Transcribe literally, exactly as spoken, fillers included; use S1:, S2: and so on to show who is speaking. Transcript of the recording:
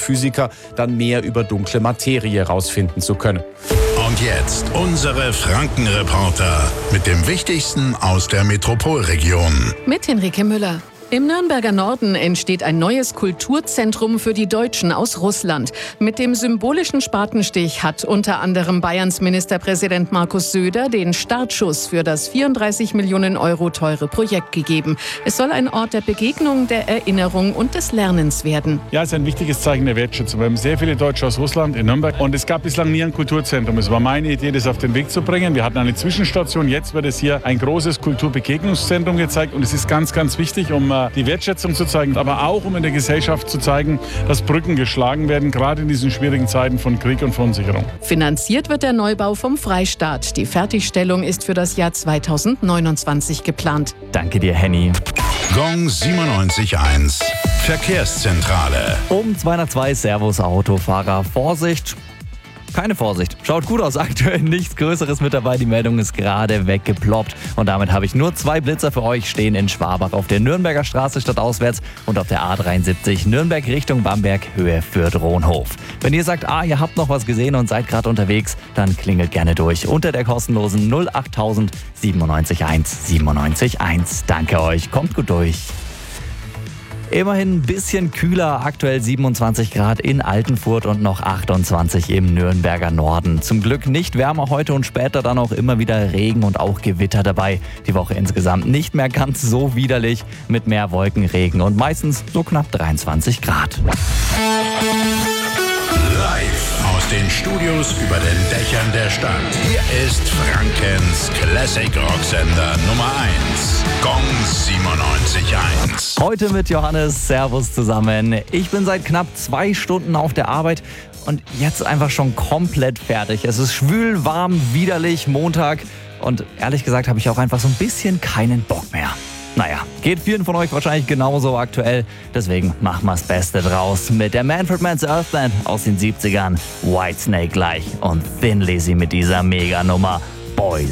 S1: Physiker, dann mehr über dunkle Materie herausfinden zu können.
S2: Und jetzt unsere Franken-Reporter mit dem Wichtigsten aus der Metropolregion.
S3: Mit Henrike Müller. Im Nürnberger Norden entsteht ein neues Kulturzentrum für die Deutschen aus Russland. Mit dem symbolischen Spatenstich hat unter anderem Bayerns Ministerpräsident Markus Söder den Startschuss für das vierunddreißig Millionen Euro teure Projekt gegeben. Es soll ein Ort der Begegnung, der Erinnerung und des Lernens werden.
S4: Ja, es ist ein wichtiges Zeichen der Wertschätzung. Wir haben sehr viele Deutsche aus Russland in Nürnberg und es gab bislang nie ein Kulturzentrum. Es war meine Idee, das auf den Weg zu bringen. Wir hatten eine Zwischenstation. Jetzt wird es hier ein großes Kulturbegegnungszentrum gezeigt und es ist ganz, ganz wichtig, um die Wertschätzung zu zeigen, aber auch um in der Gesellschaft zu zeigen, dass Brücken geschlagen werden, gerade in diesen schwierigen Zeiten von Krieg und Verunsicherung.
S3: Finanziert wird der Neubau vom Freistaat. Die Fertigstellung ist für das Jahr zweitausendneunundzwanzig geplant.
S5: Danke dir, Henny.
S2: Gong siebenundneunzig Komma eins Verkehrszentrale.
S5: Um zwei nach zwei, Servus Autofahrer. Vorsicht! Keine Vorsicht. Schaut gut aus. Aktuell nichts Größeres mit dabei. Die Meldung ist gerade weggeploppt. Und damit habe ich nur zwei Blitzer für euch. Stehen in Schwabach auf der Nürnberger Straße stadtauswärts und auf der A dreiundsiebzig Nürnberg Richtung Bamberg, Höhe Fürth-Rohnhof. Wenn ihr sagt, ah, ihr habt noch was gesehen und seid gerade unterwegs, dann klingelt gerne durch unter der kostenlosen null achttausend siebenundneunzig eins siebenundneunzig eins. Danke euch. Kommt gut durch. Immerhin ein bisschen kühler, aktuell siebenundzwanzig Grad in Altenfurt und noch achtundzwanzig im Nürnberger Norden. Zum Glück nicht wärmer heute und später dann auch immer wieder Regen und auch Gewitter dabei. Die Woche insgesamt nicht mehr ganz so widerlich mit mehr Wolken, Regen und meistens so knapp dreiundzwanzig Grad.
S2: Live aus den Studios über den Dächern der Stadt. Hier ist Frankens Classic Rocksender Nummer eins. Gong siebenundneunzig Komma eins.
S5: Heute mit Johannes. Servus zusammen. Ich bin seit knapp zwei Stunden auf der Arbeit und jetzt einfach schon komplett fertig. Es ist schwül, warm, widerlich, Montag und ehrlich gesagt habe ich auch einfach so ein bisschen keinen Bock mehr. Naja, geht vielen von euch wahrscheinlich genauso aktuell. Deswegen machen wir das Beste draus mit der Manfred Mann's Earth Band aus den siebzigern. Whitesnake gleich und Thin Lizzy mit dieser Mega-Nummer Boys